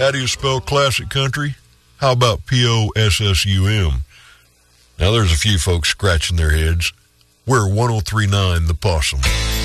How do you spell classic country? How about Possum? Now, there's a few folks scratching their heads. We're 103.9 The Possum.